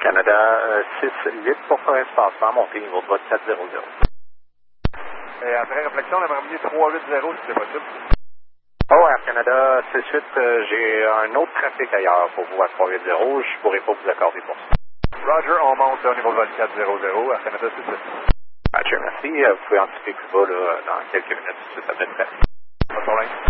Canada 6-8 pour faire espacement, montez niveau de vote 400. Et après réflexion, on aimerait bien 380 si c'est possible. Oh, Air Canada 6-8, j'ai un autre trafic ailleurs pour vous à 380, je pourrais pas vous accorder pour ça. Roger, on monte au niveau de vote 400, Air Canada 6-8. Roger, merci. Vous pouvez anticiper plus bas là, dans quelques minutes, ça devrait être prêt. Pas de problème.